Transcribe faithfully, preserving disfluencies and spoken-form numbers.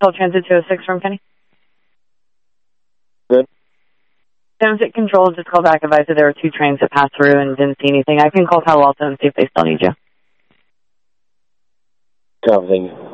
Call Transit two oh six from Kenny. Good. Transit Control, just call back, advise that there were two trains that passed through and didn't see anything. I can call Palo Alto and see if they still need you. Copy, thank you.